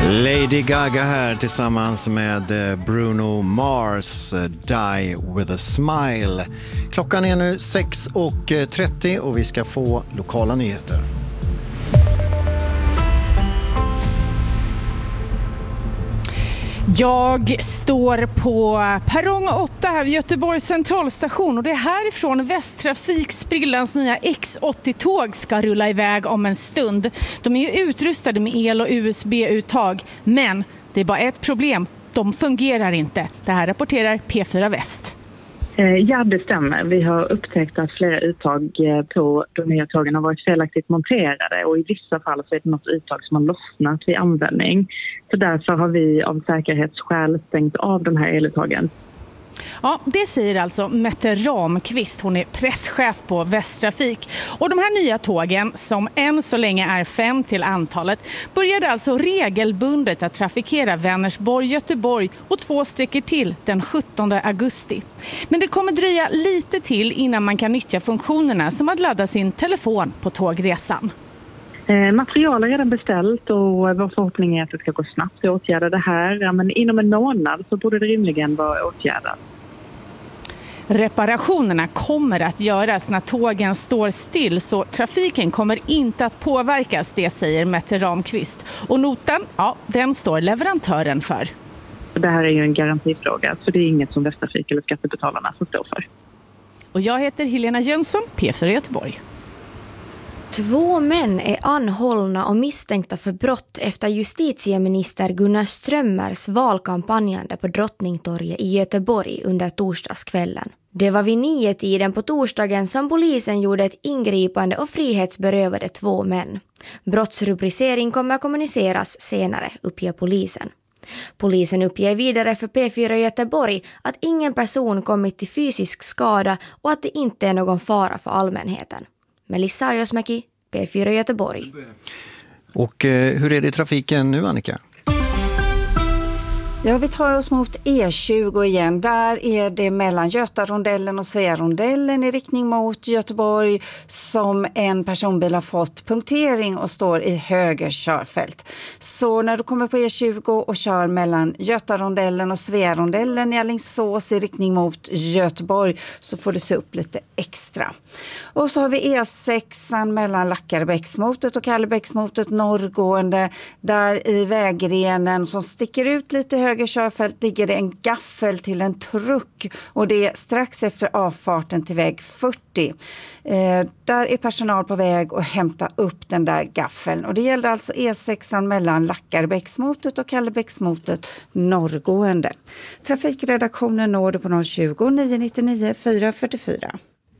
Lady Gaga här tillsammans med Bruno Mars, Die with a Smile. Klockan är nu 6:30 och vi ska få lokala nyheter. Jag står på perrong 8 här vid Göteborgs centralstation och det är härifrån Västtrafiksprillans nya X80-tåg ska rulla iväg om en stund. De är ju utrustade med el- och USB-uttag, men det är bara ett problem. De fungerar inte. Det här rapporterar P4 Väst. Ja, det stämmer. Vi har upptäckt att flera uttag på de nya tågen har varit felaktigt monterade och i vissa fall så är det något uttag som har lossnat vid användning. Så därför har vi av säkerhetsskäl stängt av de här eluttagen. Ja, det säger alltså Mette Ramqvist. Hon är presschef på Västtrafik. Och de här nya tågen, som än så länge är 5 till antalet, började alltså regelbundet att trafikera Vänersborg, Göteborg och 2 sträckor till den 17 augusti. Men det kommer dröja lite till innan man kan nyttja funktionerna som att ladda sin telefon på tågresan. Material är redan beställt och vår förhoppning är att det ska gå snabbt att åtgärda det här. Ja, men inom en månad så borde det rimligen vara åtgärdat. Reparationerna kommer att göras när tågen står still, så trafiken kommer inte att påverkas, det säger Mette Ramqvist. Och notan, ja, den står leverantören för. Det här är ju en garantifråga, så det är inget som Västtrafik eller skattebetalarna får stå för. Och jag heter Helena Jönsson, P4 Göteborg. 2 män är anhållna och misstänkta för brott efter justitieminister Gunnar Strömmers valkampanjande på Drottningtorget i Göteborg under torsdagskvällen. Det var vid 9-tiden på torsdagen som polisen gjorde ett ingripande och frihetsberövade 2 män. Brottsrubricering kommer att kommuniceras senare, uppger polisen. Polisen uppger vidare för P4 Göteborg att ingen person kommit till fysisk skada och att det inte är någon fara för allmänheten. Melissa Ajosmäki, P4 Göteborg. Och hur är det i trafiken nu, Annika? Ja, vi tar oss mot E20 igen. Där är det mellan Götarondellen och Svearondellen i riktning mot Göteborg som en personbil har fått punktering och står i höger körfält. Så när du kommer på E20 och kör mellan Götarondellen och Svearondellen i Alingsås i riktning mot Göteborg så får du se upp lite extra. Och så har vi E6 mellan Lackarbäcksmotet och Kallebäcksmotet norrgående. Där i vägrenen som sticker ut lite höger körfält ligger det en gaffel till en truck och det är strax efter avfarten till väg 40. Där är personal på väg att hämta upp den där gaffeln och det gäller alltså E6 mellan Lackarbäcksmotet och Kallebäcksmotet norrgående. Trafikredaktionen når du på 020 999 444.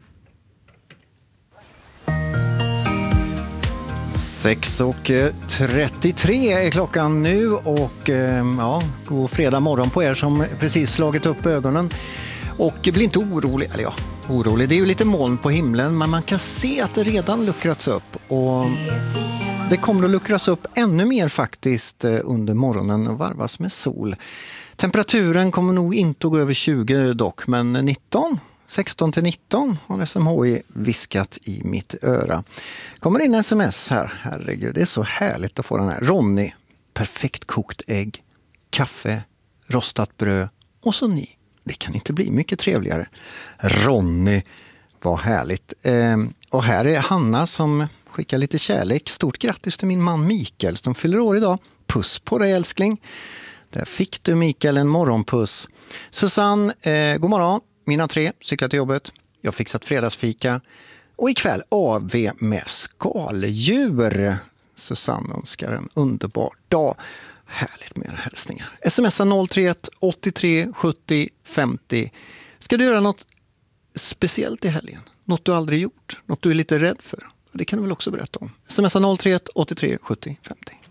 6:33 är klockan nu och ja, god fredag morgon på er som precis slagit upp ögonen. Och bli inte orolig, eller ja, orolig. Det är ju lite moln på himlen, men man kan se att det redan luckrats upp. Och det kommer att luckras upp ännu mer faktiskt under morgonen och varvas med sol. Temperaturen kommer nog inte att gå över 20 dock, men 16-19 har SMHI viskat i mitt öra. Kommer in sms här. Herregud, det är så härligt att få den här. Ronny, perfekt kokt ägg, kaffe, rostat bröd och så ni. Det kan inte bli mycket trevligare. Ronny, vad härligt. Och här är Hanna som skickar lite kärlek. Stort grattis till min man Mikael som fyller år idag. Puss på dig älskling. Där fick du Mikael en morgonpuss. Susanne, god morgon. Mina 3 cyklar till jobbet. Jag har fixat fredagsfika. Och ikväll AV med skaldjur. Susanne önskar en underbar dag. Härligt med era hälsningar. Smsa 031 83 70 50. Ska du göra något speciellt i helgen? Något du aldrig gjort? Något du är lite rädd för? Det kan du väl också berätta om. Smsa 031 83 70 50.